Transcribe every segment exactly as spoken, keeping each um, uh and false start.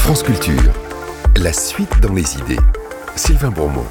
France Culture, la suite dans les idées. Sylvain Bourmont.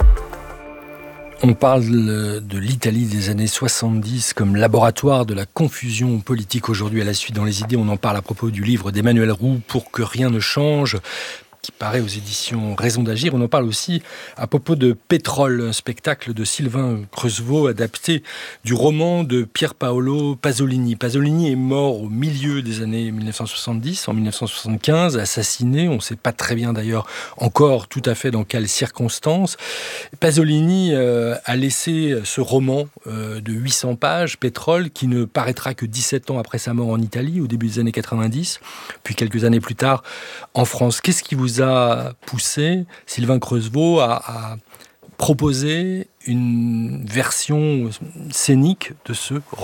On parle de l'Italie des années soixante-dix comme laboratoire de la confusion politique aujourd'hui à la suite dans les idées. On en parle à propos du livre d'Emmanuel Roux, Pour que rien ne change, qui paraît aux éditions Raison d'agir. On en parle aussi à propos de Pétrole, un spectacle de Sylvain Creusevaux adapté du roman de Pier Paolo Pasolini. Pasolini est mort au milieu des années mille neuf cent soixante-dix, en mille neuf cent soixante-quinze, assassiné. On ne sait pas très bien d'ailleurs encore tout à fait dans quelles circonstances. Pasolini euh, a laissé ce roman euh, de huit cents pages, Pétrole, qui ne paraîtra que dix-sept ans après sa mort en Italie, au début des années quatre-vingt-dix, puis quelques années plus tard en France. Qu'est-ce qui vous a poussé, Sylvain Creusevaux, à, à proposer une version scénique de ce roman ?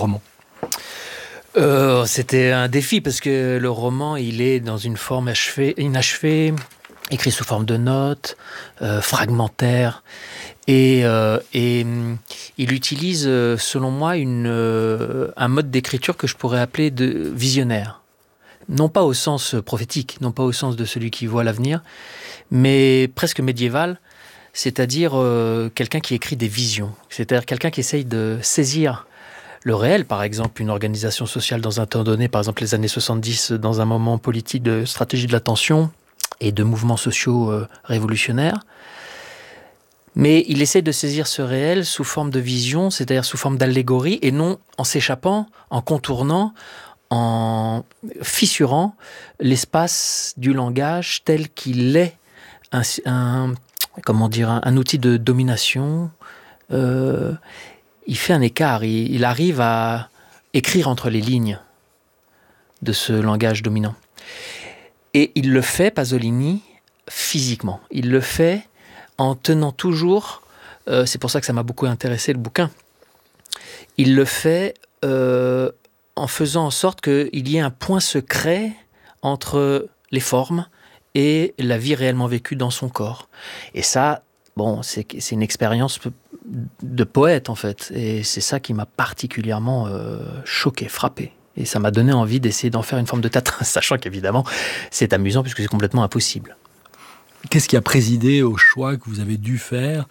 euh, C'était un défi parce que le roman, il est dans une forme achevée, inachevée, écrit sous forme de notes, euh, fragmentaire, et, euh, et il utilise, selon moi, une, euh, un mode d'écriture que je pourrais appeler de visionnaire. Non pas au sens prophétique, non pas au sens de celui qui voit l'avenir, mais presque médiéval, c'est-à-dire euh, quelqu'un qui écrit des visions, c'est-à-dire quelqu'un qui essaye de saisir le réel, par exemple une organisation sociale dans un temps donné, par exemple les années soixante-dix, dans un moment politique de stratégie de l'attention et de mouvements sociaux euh, révolutionnaires. Mais il essaie de saisir ce réel sous forme de vision, c'est-à-dire sous forme d'allégorie, et non en s'échappant, en contournant, en fissurant l'espace du langage tel qu'il est un, un, comment dire, un, un outil de domination. Euh, il fait un écart, il, il arrive à écrire entre les lignes de ce langage dominant. Et il le fait, Pasolini, physiquement. Il le fait en tenant toujours, euh, c'est pour ça que ça m'a beaucoup intéressé le bouquin, il le fait euh, en faisant en sorte qu'il y ait un point secret entre les formes et la vie réellement vécue dans son corps. Et ça, bon, c'est, c'est une expérience de poète, en fait. Et c'est ça qui m'a particulièrement euh, choqué, frappé. Et ça m'a donné envie d'essayer d'en faire une forme de théâtre, sachant qu'évidemment, c'est amusant puisque c'est complètement impossible. Qu'est-ce qui a présidé au choix que vous avez dû faire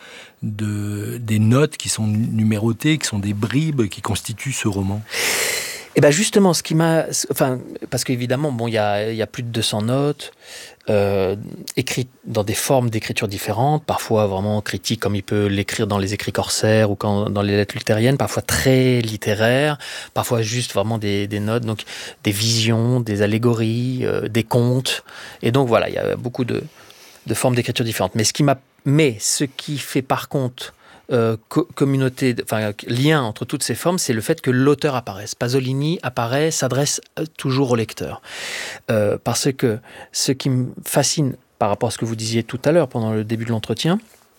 de, des notes qui sont numérotées, qui sont des bribes, qui constituent ce roman ? Eh bien justement, ce qui m'a... Enfin, parce qu'évidemment, bon, il y a, y a plus de deux cents notes, euh, écrites dans des formes d'écriture différentes, parfois vraiment critiques, comme il peut l'écrire dans les écrits corsaires ou quand, dans les lettres luthériennes, parfois très littéraires, parfois juste vraiment des, des notes, donc des visions, des allégories, euh, des contes. Et donc voilà, il y a beaucoup de, de formes d'écriture différentes. Mais ce qui m'a... Mais ce qui fait par contre... Euh, co- communauté, enfin lien entre toutes ces formes, c'est le fait que l'auteur apparaisse. Pasolini apparaît, s'adresse toujours au lecteur. Euh, parce que ce qui me fascine par rapport à ce que vous disiez tout à l'heure pendant le début de l'entretien,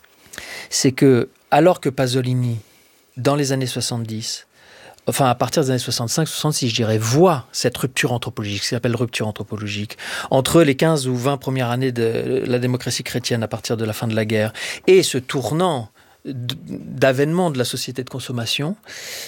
c'est que alors que Pasolini, dans les années soixante-dix, enfin à partir des années soixante-cinq soixante-six, je dirais, voit cette rupture anthropologique, ce qui s'appelle rupture anthropologique, entre les quinze ou vingt premières années de la démocratie chrétienne à partir de la fin de la guerre, et ce tournant d'avènement de la société de consommation,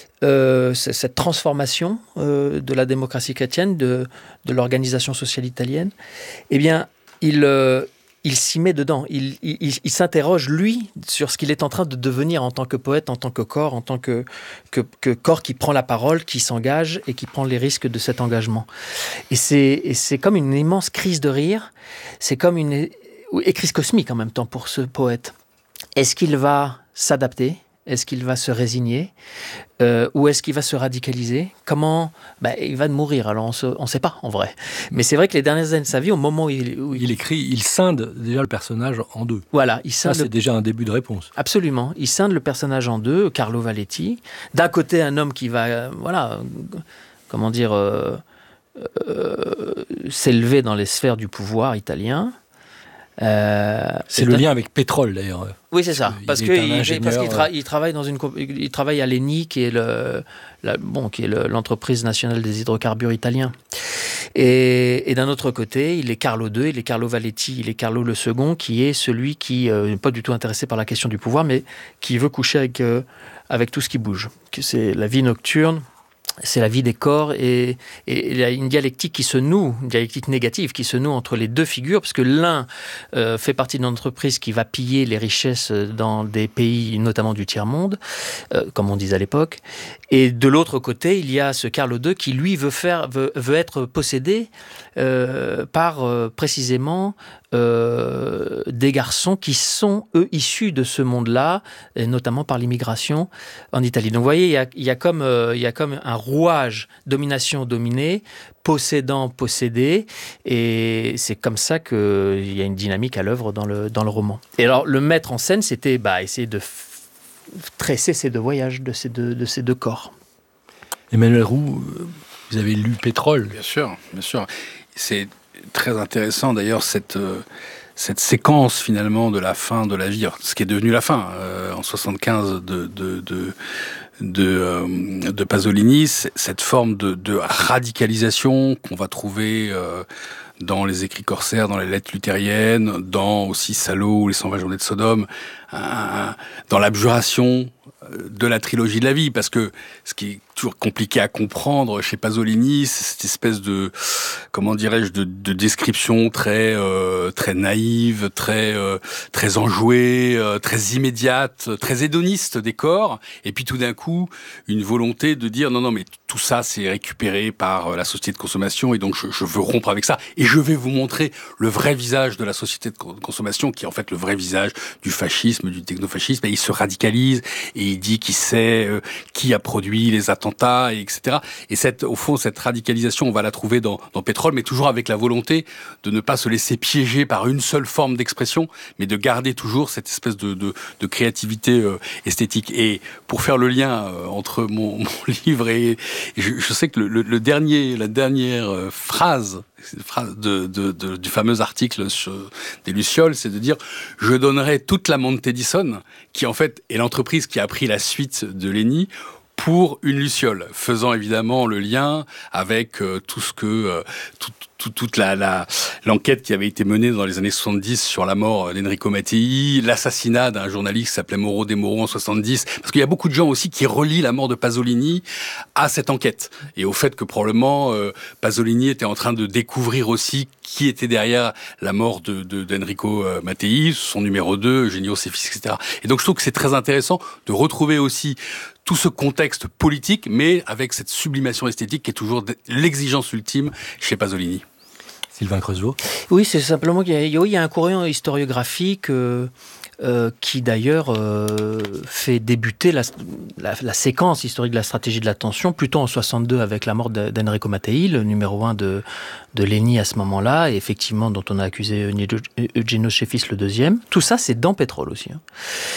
euh, cette transformation euh, de la démocratie chrétienne, de, de l'organisation sociale italienne, eh bien, il, euh, il s'y met dedans. Il, il, il s'interroge, lui, sur ce qu'il est en train de devenir en tant que poète, en tant que corps, en tant que, que, que corps qui prend la parole, qui s'engage et qui prend les risques de cet engagement. Et c'est, et c'est comme une immense crise de rire, c'est comme une et crise cosmique en même temps pour ce poète. Est-ce qu'il va s'adapter ? Est-ce qu'il va se résigner ? euh, Ou est-ce qu'il va se radicaliser ? Comment ? Ben, il va mourir, alors on ne sait pas en vrai. Mais c'est vrai que les dernières années de sa vie, au moment où il... Où il... il écrit, il scinde déjà le personnage en deux. Voilà, il scinde. Ça, c'est le... déjà un début de réponse. Absolument. Il scinde le personnage en deux, Carlo Valetti. D'un côté, un homme qui va, euh, voilà, comment dire, euh, euh, s'élever dans les sphères du pouvoir italien. Euh, c'est le un... lien avec Pétrole d'ailleurs. Oui, c'est ça. Parce qu'il il, parce qu'il tra- il travaille dans une, il travaille à l'E N I, qui est le, la, bon, qui est le, l'entreprise nationale des hydrocarbures italiens. Et, et d'un autre côté, il est Carlo deux, il est Carlo Valetti, il est Carlo le second, qui est celui qui euh, n'est pas du tout intéressé par la question du pouvoir, mais qui veut coucher avec euh, avec tout ce qui bouge. Que c'est la vie nocturne. c'est la vie des corps et, et il y a une dialectique qui se noue, une dialectique négative qui se noue entre les deux figures, parce que l'un euh, fait partie d'une entreprise qui va piller les richesses dans des pays, notamment du tiers-monde, euh, comme on disait à l'époque, et de l'autre côté, il y a ce Carlo deux qui, lui, veut, faire, veut, veut être possédé euh, par euh, précisément euh, des garçons qui sont, eux, issus de ce monde-là, et notamment par l'immigration en Italie. Donc, vous voyez, il y a, il y a, comme, euh, il y a comme un rouage domination-dominé, possédant-possédé, et c'est comme ça qu'il y a une dynamique à l'œuvre dans le, dans le roman. Et alors, le mettre en scène, c'était bah, essayer de f- tresser ces deux voyages de ces deux, de ces deux corps. Emmanuel Roux, vous avez lu Pétrole. Bien sûr, bien sûr. C'est très intéressant d'ailleurs cette, euh, cette séquence finalement de la fin de la vie, ce qui est devenu la fin euh, en soixante-quinze de, de, de, de, euh, de Pasolini, cette forme de, de radicalisation qu'on va trouver euh, dans les écrits corsaires, dans les lettres luthériennes, dans aussi Salo ou les cent vingt journées de Sodome, un, dans l'abjuration de la trilogie de la vie, parce que ce qui est toujours compliqué à comprendre chez Pasolini, c'est cette espèce de, comment dirais-je, de, de description très euh, très naïve, très euh, très enjouée, euh, très immédiate, très hédoniste des corps, et puis tout d'un coup une volonté de dire non non mais tout ça c'est récupéré par la société de consommation et donc je, je veux rompre avec ça et je vais vous montrer le vrai visage de la société de consommation qui est en fait le vrai visage du fascisme, du technofascisme, et il se radicalise et il dit qui sait, euh, qui a produit les attentats, et etc. Et cette, au fond, cette radicalisation, on va la trouver dans, dans Pétrole, mais toujours avec la volonté de ne pas se laisser piéger par une seule forme d'expression, mais de garder toujours cette espèce de, de, de créativité euh, esthétique. Et pour faire le lien euh, entre mon, mon livre et, et je, je sais que le, le, le dernier, la dernière euh, phrase De, de, de, du fameux article sur, des Lucioles, c'est de dire « Je donnerai toute la Monte Edison », qui en fait est l'entreprise qui a pris la suite de Lenny, pour une Luciole, faisant évidemment le lien avec euh, tout ce que euh, tout, tout, toute la, la l'enquête qui avait été menée dans les années soixante-dix sur la mort d'Enrico Mattei, l'assassinat d'un journaliste qui s'appelait Mauro De Moro en soixante-dix, parce qu'il y a beaucoup de gens aussi qui relient la mort de Pasolini à cette enquête et au fait que probablement euh, Pasolini était en train de découvrir aussi qui était derrière la mort de, de d'Enrico Mattei, son numéro deux, Eugenio, ses fils, et cetera. Et donc je trouve que c'est très intéressant de retrouver aussi tout ce contexte politique, mais avec cette sublimation esthétique qui est toujours l'exigence ultime chez Pasolini. Sylvain Creusot. Oui, c'est simplement qu'il y a, oui, il y a un courant historiographique euh, euh, qui d'ailleurs euh, fait débuter la, la, la séquence historique de la stratégie de l'attention, plutôt en soixante-deux avec la mort d'Enrico Mattei, le numéro un de, de Lenny à ce moment-là, et effectivement dont on a accusé Eugenio Scefis le deuxième. Tout ça, c'est dans Pétrole aussi. Hein.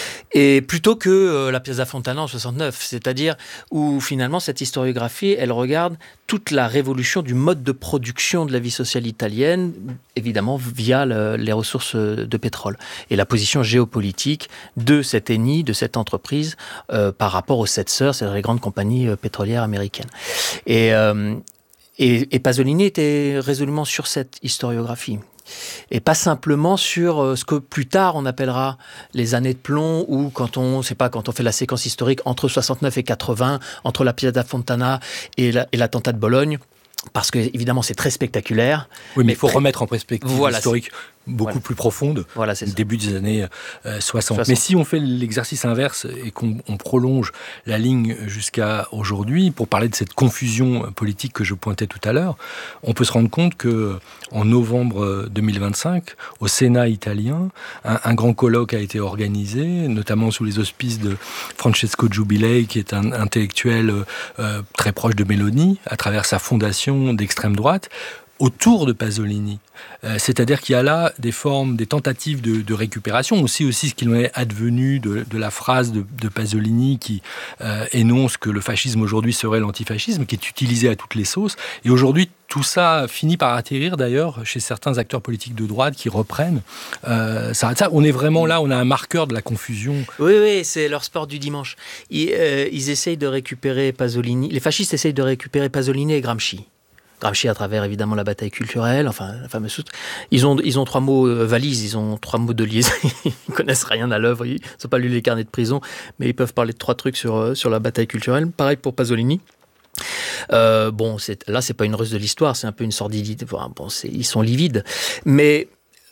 Et plutôt que euh, la Piazza Fontana en soixante-neuf, c'est-à-dire où finalement cette historiographie, elle regarde toute la révolution du mode de production de la vie sociale italienne, évidemment via le, les ressources de pétrole, et la position géopolitique de cette Eni, de cette entreprise, euh, par rapport aux sept sœurs, c'est-à-dire les grandes compagnies euh, pétrolières américaines. Et, euh, et, et Pasolini était résolument sur cette historiographie. Et pas simplement sur ce que plus tard on appellera les années de plomb, ou quand on, c'est pas, quand on fait la séquence historique entre soixante-neuf et quatre-vingts, entre la Piazza Fontana et, la, et l'attentat de Bologne, parce que évidemment c'est très spectaculaire. Oui, mais il faut très... remettre en perspective voilà, historique beaucoup voilà. plus profonde, voilà, c'est début des années euh, soixante. soixante. Mais si on fait l'exercice inverse et qu'on on prolonge la ligne jusqu'à aujourd'hui, pour parler de cette confusion politique que je pointais tout à l'heure, on peut se rendre compte qu'en novembre deux mille vingt-cinq, au Sénat italien, un, un grand colloque a été organisé, notamment sous les auspices de Francesco Giubilei, qui est un intellectuel euh, très proche de Meloni, à travers sa fondation d'extrême droite, autour de Pasolini. Euh, c'est-à-dire qu'il y a là des formes, des tentatives de, de récupération. On sait aussi ce qu'il en est advenu de, de la phrase de, de Pasolini qui euh, énonce que le fascisme aujourd'hui serait l'antifascisme, qui est utilisé à toutes les sauces. Et aujourd'hui, tout ça finit par atterrir d'ailleurs chez certains acteurs politiques de droite qui reprennent. Euh, ça, ça, on est vraiment là, on a un marqueur de la confusion. Oui, oui, c'est leur sport du dimanche. Ils, euh, ils essayent de récupérer Pasolini. Les fascistes essayent de récupérer Pasolini et Gramsci. Gramsci à travers évidemment la bataille culturelle, enfin la fameuse soute. Ils ont, ils ont trois mots euh, valises, ils ont trois mots de liaison. Ils connaissent rien à l'œuvre, ils n'ont pas lu les carnets de prison, mais ils peuvent parler de trois trucs sur, sur la bataille culturelle. Pareil pour Pasolini. Euh, bon, c'est, là, c'est pas une ruse de l'histoire, c'est un peu une sordidité. Enfin, bon, c'est, ils sont livides. Mais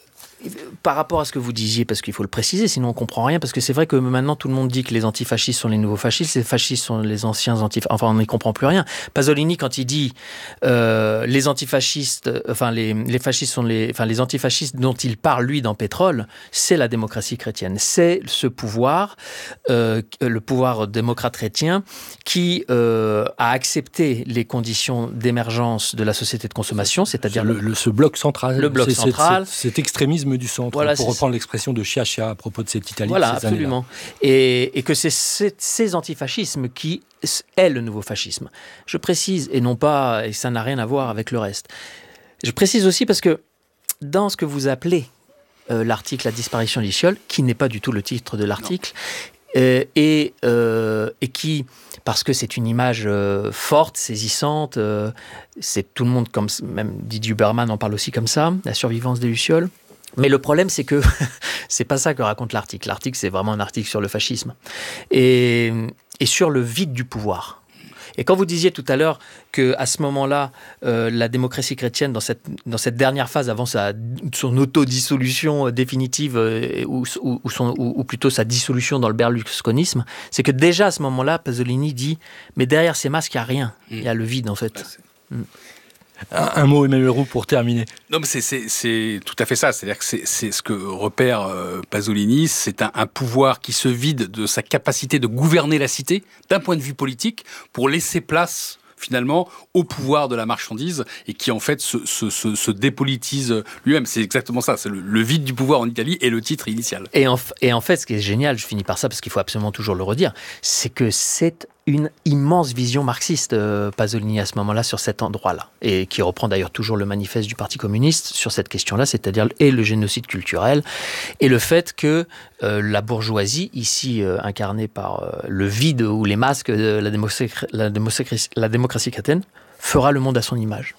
par rapport à ce que vous disiez, parce qu'il faut le préciser, sinon on comprend rien, parce que c'est vrai que maintenant tout le monde dit que les antifascistes sont les nouveaux fascistes, les fascistes sont les anciens antifascistes, enfin on n'y comprend plus rien. Pasolini, quand il dit euh, les antifascistes, enfin les, les fascistes sont les, enfin les antifascistes dont il parle lui dans Pétrole, c'est la démocratie chrétienne, c'est ce pouvoir, euh, le pouvoir démocrate chrétien qui euh, a accepté les conditions d'émergence de la société de consommation, c'est-à-dire le, le, ce bloc central, le bloc c'est, central, c'est, c'est, cet extrémisme du centre, voilà, pour reprendre l'expression de Sciascia à propos de cette Italie. Voilà, de ces absolument. Et, et que c'est, c'est ces antifascismes qui est le nouveau fascisme. Je précise, et non pas, et ça n'a rien à voir avec le reste. Je précise aussi parce que dans ce que vous appelez euh, l'article « La disparition d'Ischiol », qui n'est pas du tout le titre de l'article, euh, et, euh, et qui, parce que c'est une image euh, forte, saisissante, euh, c'est tout le monde, comme même Didier Huberman en parle aussi comme ça, la survivance des Lucioles. Mais le problème, c'est que c'est pas ça que raconte l'article. L'article, c'est vraiment un article sur le fascisme et, et sur le vide du pouvoir. Et quand vous disiez tout à l'heure qu'à ce moment-là, euh, la démocratie chrétienne, dans cette, dans cette dernière phase, avant sa, son autodissolution définitive, euh, ou, ou, ou, son, ou, ou plutôt sa dissolution dans le berlusconisme, c'est que déjà à ce moment-là, Pasolini dit « Mais derrière ces masques, il n'y a rien. Il y a le vide, en fait. Ah, » Un, un mot, Emmanuel Roux, pour terminer. Non, mais c'est, c'est, c'est tout à fait ça. C'est-à-dire que c'est, c'est ce que repère euh, Pasolini, c'est un, un pouvoir qui se vide de sa capacité de gouverner la cité, d'un point de vue politique, pour laisser place, finalement, au pouvoir de la marchandise, et qui, en fait, se, se, se, se dépolitise lui-même. C'est exactement ça. C'est le, le vide du pouvoir en Italie et le titre initial. Et en, et en fait, ce qui est génial, je finis par ça, parce qu'il faut absolument toujours le redire, c'est que c'est une immense vision marxiste, euh, Pasolini, à ce moment-là, sur cet endroit-là, et qui reprend d'ailleurs toujours le manifeste du Parti communiste sur cette question-là, c'est-à-dire et le génocide culturel, et le fait que euh, la bourgeoisie, ici euh, incarnée par euh, le vide ou les masques de la, démocratie, la, démocratie, la démocratie chrétienne, fera le monde à son image.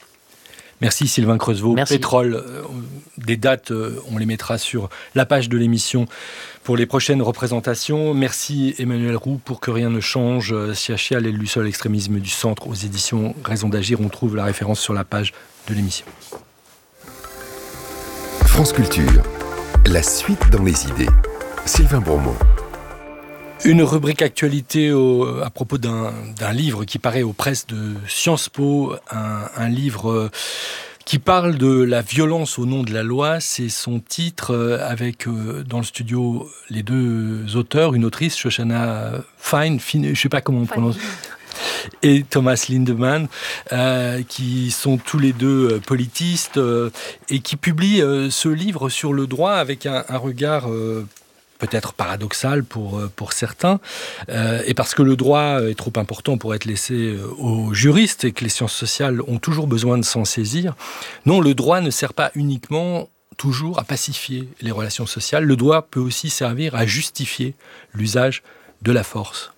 Merci Sylvain Creusevaux. Merci. Pétrole, euh, des dates, euh, on les mettra sur la page de l'émission pour les prochaines représentations. Merci Emmanuel Roux pour Que rien ne change. Sciascia, les Lucioles, l'extrémisme du centre aux éditions Raison d'agir. On trouve la référence sur la page de l'émission. France Culture, la suite dans les idées. Sylvain Bourmont. Une rubrique actualité au, à propos d'un, d'un livre qui paraît aux presses de Sciences Po, un, un livre qui parle de la violence au nom de la loi. C'est son titre, avec dans le studio les deux auteurs, une autrice, Shoshana Fine, Fine je ne sais pas comment on prononce, et Thomas Lindemann, euh, qui sont tous les deux euh, politistes, euh, et qui publient euh, ce livre sur le droit avec un, un regard euh, peut-être paradoxal pour, pour certains, euh, et parce que le droit est trop important pour être laissé aux juristes et que les sciences sociales ont toujours besoin de s'en saisir. Non, le droit ne sert pas uniquement toujours à pacifier les relations sociales, le droit peut aussi servir à justifier l'usage de la force.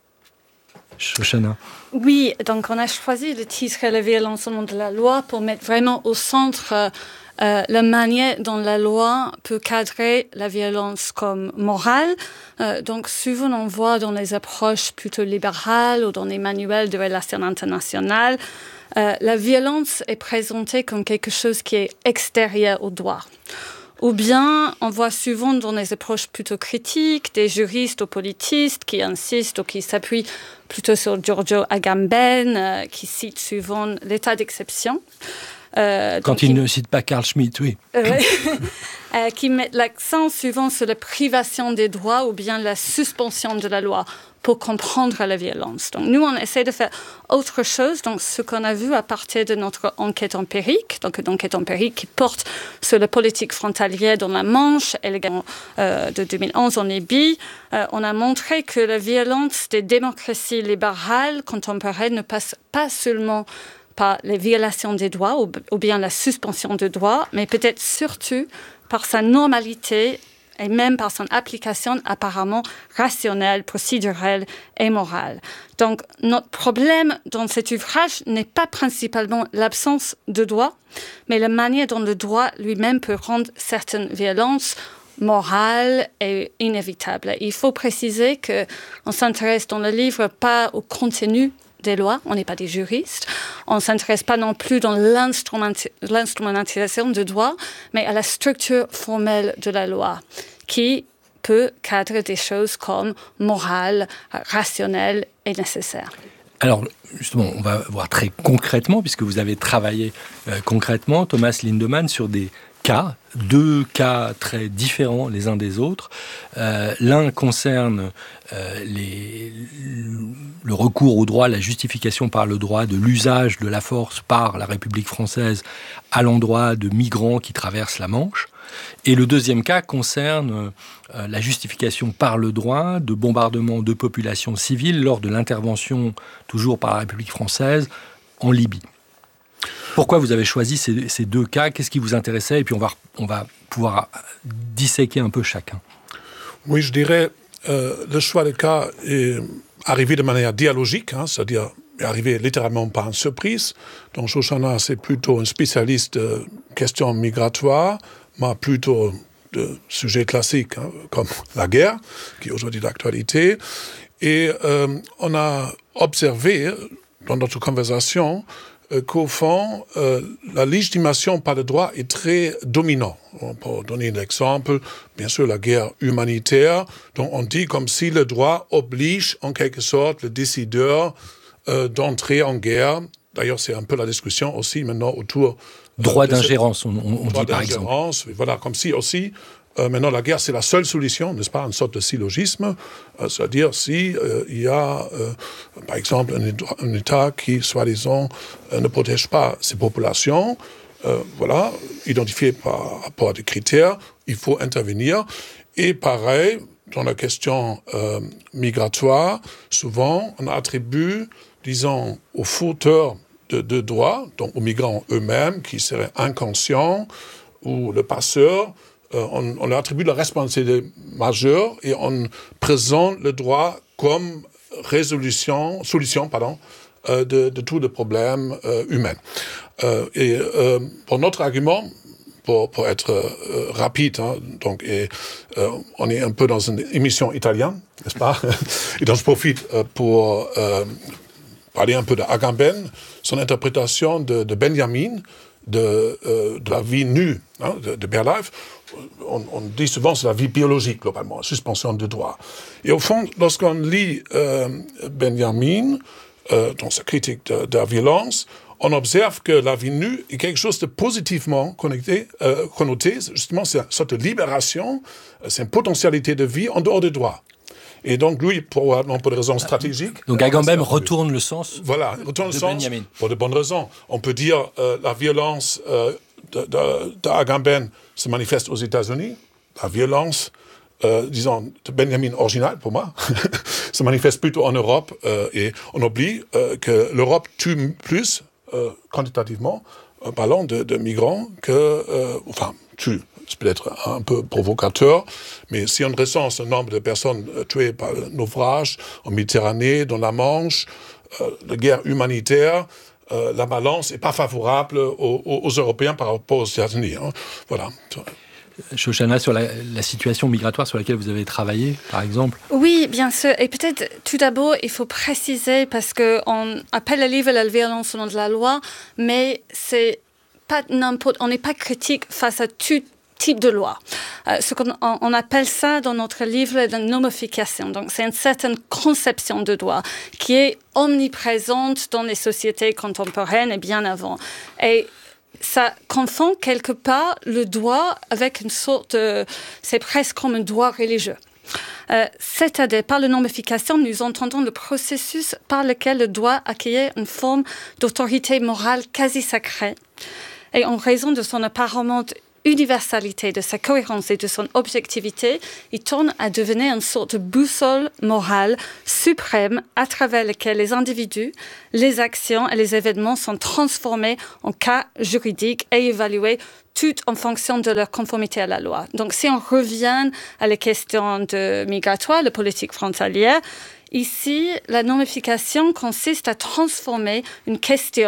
Shoshana. Oui, donc on a choisi le titre « La violence au nom de la loi » pour mettre vraiment au centre euh, Euh, la manière dont la loi peut cadrer la violence comme morale. Euh, donc souvent on voit dans les approches plutôt libérales ou dans les manuels de relations internationales, euh, la violence est présentée comme quelque chose qui est extérieur au droit. Ou bien on voit souvent dans les approches plutôt critiques des juristes ou politistes qui insistent ou qui s'appuient plutôt sur Giorgio Agamben, euh, qui cite souvent l'état d'exception. Euh, Quand il, il ne cite pas Carl Schmitt, oui. Euh, euh, qui met l'accent souvent sur la privation des droits ou bien la suspension de la loi pour comprendre la violence. Donc nous, on essaie de faire autre chose. Donc ce qu'on a vu à partir de notre enquête empirique, donc une enquête empirique qui porte sur la politique frontalière dans la Manche et le euh, de deux mille onze en Libye, euh, on a montré que la violence des démocraties libérales contemporaines ne passe pas seulement par les violations des droits ou, ou bien la suspension de droits, mais peut-être surtout par sa normalité et même par son application apparemment rationnelle, procédurelle et morale. Donc, notre problème dans cet ouvrage n'est pas principalement l'absence de droit, mais la manière dont le droit lui-même peut rendre certaines violences morales et inévitables. Il faut préciser qu'on s'intéresse dans le livre pas au contenu des lois, on n'est pas des juristes, on ne s'intéresse pas non plus dans l'instrumenti- l'instrumentalisation du droit, mais à la structure formelle de la loi, qui peut cadrer des choses comme morales, rationnelles et nécessaires. Alors, justement, on va voir très concrètement, puisque vous avez travaillé euh, concrètement, Thomas Lindemann, sur des cas, deux cas très différents les uns des autres. Euh, l'un concerne euh, les, le recours au droit, la justification par le droit de l'usage de la force par la République française à l'endroit de migrants qui traversent la Manche. Et le deuxième cas concerne euh, la justification par le droit de bombardement de populations civiles lors de l'intervention, toujours par la République française, en Libye. Pourquoi vous avez choisi ces, ces deux cas? Qu'est-ce qui vous intéressait? Et puis on va, on va pouvoir disséquer un peu chacun. Oui, je dirais euh, le choix des cas est arrivé de manière dialogique, hein, c'est-à-dire est arrivé littéralement par une surprise. Donc Shoshana, c'est plutôt un spécialiste de questions migratoires, mais plutôt de sujets classiques, hein, comme la guerre, qui est aujourd'hui d'actualité. Et euh, on a observé dans notre conversation qu'au fond, euh, la légitimation par le droit est très dominante. On peut donner un exemple, bien sûr, la guerre humanitaire, dont on dit comme si le droit oblige en quelque sorte le décideur euh, d'entrer en guerre. D'ailleurs, c'est un peu la discussion aussi maintenant autour... Euh, droit de d'ingérence, on, on droit dit par exemple. Voilà, comme si aussi... Euh, maintenant, la guerre, c'est la seule solution, n'est-ce pas, une sorte de syllogisme, euh, c'est-à-dire si euh, il y a, euh, par exemple, un, un État qui, soi-disant, euh, ne protège pas ses populations, euh, voilà, identifié par rapport à des critères, il faut intervenir. Et pareil, dans la question euh, migratoire, souvent, on attribue, disons, aux fauteurs de, de droit, donc aux migrants eux-mêmes, qui seraient inconscients, ou le passeur, Euh, on, on leur attribue la responsabilité majeure et on présente le droit comme résolution, solution pardon, euh, de, de tous les problèmes euh, humains. Euh, et euh, pour notre argument, pour, pour être euh, rapide, hein, donc, et, euh, on est un peu dans une émission italienne, n'est-ce pas? Et donc je profite euh, pour euh, parler un peu de Agamben, son interprétation de, de Benjamin, de, euh, de la vie nue, hein, de, de Berlife. On, on dit souvent c'est la vie biologique, globalement, suspension de droit. Et au fond, lorsqu'on lit euh, Benjamin, euh, dans sa critique de, de la violence, on observe que la vie nue est quelque chose de positivement connecté, euh, connoté. Justement, c'est une sorte de libération, c'est une potentialité de vie en dehors du droit. Et donc, lui, pour, pour des raisons stratégiques... Donc, Agamben retourne le sens Voilà, retourne de le sens Benjamin. Pour de bonnes raisons. On peut dire euh, la violence euh, de, de, de Agamben se manifeste aux États-Unis. La violence, euh, disons, de Benjamin original, pour moi, se manifeste plutôt en Europe. Euh, et on oublie euh, que l'Europe tue plus, euh, quantitativement, en parlant de, de migrants, que... Euh, enfin, tue. C'est peut-être un peu provocateur, mais si on recense le nombre de personnes tuées par naufrage en Méditerranée, dans la Manche, euh, la guerre humanitaire, euh, la balance n'est pas favorable aux, aux, aux Européens par rapport aux États-Unis. Hein. Voilà. Shoshana, sur la, la situation migratoire sur laquelle vous avez travaillé, par exemple? Oui, bien sûr. Et peut-être, tout d'abord, il faut préciser, parce qu'on appelle le livre la violence selon la loi, mais c'est pas n'importe, on n'est pas critique face à tout type de loi. Euh, ce qu'on on appelle ça dans notre livre la normification. Donc, c'est une certaine conception de droit qui est omniprésente dans les sociétés contemporaines et bien avant. Et ça confond quelque part le droit avec une sorte de... C'est presque comme un droit religieux. Euh, c'est-à-dire, par la normification, nous entendons le processus par lequel le droit acquiert une forme d'autorité morale quasi sacrée. Et en raison de son apparente universalité, de sa cohérence et de son objectivité, il tourne à devenir une sorte de boussole morale suprême à travers laquelle les individus, les actions et les événements sont transformés en cas juridiques et évalués tout en fonction de leur conformité à la loi. Donc, si on revient à la question de migratoire, la politique frontalière, ici, la normification consiste à transformer une question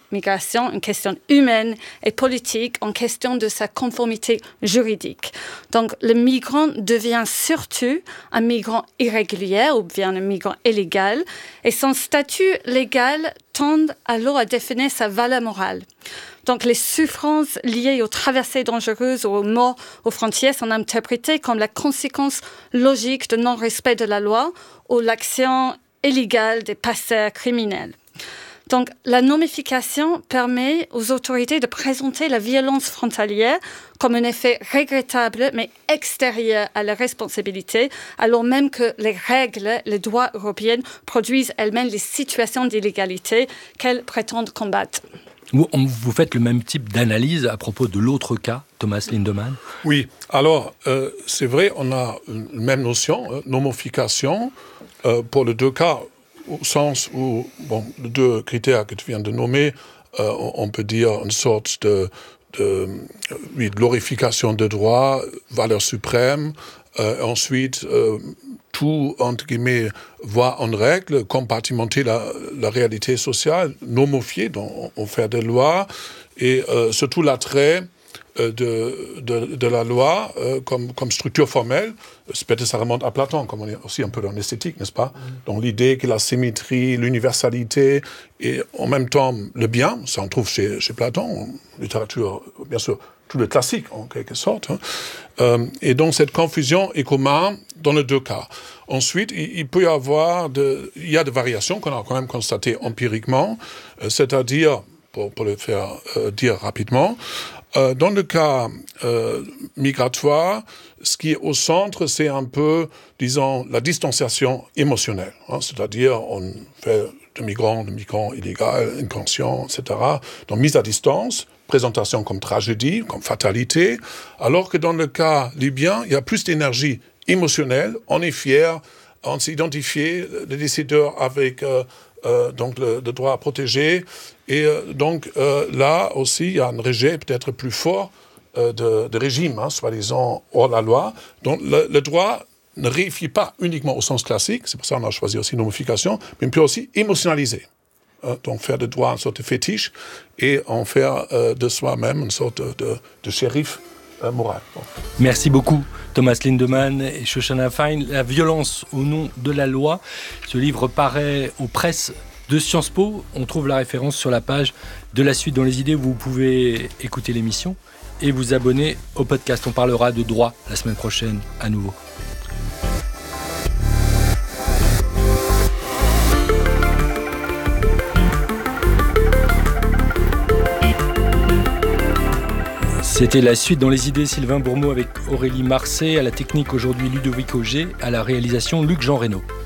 migration une question humaine et politique, une question de sa conformité juridique. Donc, le migrant devient surtout un migrant irrégulier ou bien un migrant illégal, et son statut légal tend alors à définir sa valeur morale. Donc, les souffrances liées aux traversées dangereuses ou aux morts aux frontières sont interprétées comme la conséquence logique de non-respect de la loi ou l'action illégale des passeurs criminels. Donc, la normification permet aux autorités de présenter la violence frontalière comme un effet regrettable, mais extérieur à la responsabilité, alors même que les règles, les droits européens produisent elles-mêmes les situations d'illégalité qu'elles prétendent combattre. Vous, vous faites le même type d'analyse à propos de l'autre cas, Thomas Lindemann? Oui, alors euh, c'est vrai, on a la même notion, euh, normification, euh, pour les deux cas, au sens où, bon, les deux critères que tu viens de nommer, euh, on peut dire une sorte de, de, oui, de glorification de droit, valeur suprême, euh, ensuite, euh, tout, entre guillemets, voir en règle, compartimenter la, la réalité sociale, normifier, donc on fait des lois, et euh, surtout l'attrait euh, de, de, de la loi euh, comme, comme structure formelle. Peut-être ça remonte à Platon, comme on est aussi un peu dans l'esthétique, n'est-ce pas? Mmh. Donc l'idée que la symétrie, l'universalité, et en même temps le bien, ça on trouve chez, chez Platon, en littérature, bien sûr, tout le classique en quelque sorte. Hein. Euh, et donc cette confusion est commune dans les deux cas. Ensuite, il, il peut y avoir, de, il y a des variations qu'on a quand même constatées empiriquement, euh, c'est-à-dire, pour, pour le faire euh, dire rapidement, euh, dans le cas euh, migratoire, ce qui est au centre, c'est un peu, disons, la distanciation émotionnelle. Hein, c'est-à-dire, on fait de migrants, de migrants illégaux, inconscients, et cetera. Donc mise à distance, présentation comme tragédie, comme fatalité, alors que dans le cas libyen, il y a plus d'énergie émotionnelle, on est fier, on s'est identifié, les décideurs avec euh, euh, donc le, le droit à protéger, et euh, donc euh, là aussi, il y a un rejet peut-être plus fort euh, de, de régime, hein, soi-disant hors la loi. Donc le, le droit ne réifie pas uniquement au sens classique, c'est pour ça qu'on a choisi aussi normification, mais peut aussi émotionnaliser. Donc faire de droit une sorte de fétiche et en faire euh, de soi-même une sorte de, de, de shérif euh, moral. Bon. Merci beaucoup Thomas Lindemann et Shoshana Fine. La violence au nom de la loi. Ce livre paraît aux presses de Sciences Po. On trouve la référence sur la page de La Suite dans les idées. Vous pouvez écouter l'émission et vous abonner au podcast. On parlera de droit la semaine prochaine à nouveau. C'était La Suite dans les idées, Sylvain Bourmeau avec Aurélie Marcet, à la technique aujourd'hui Ludovic Auger, à la réalisation Luc Jean Reynaud.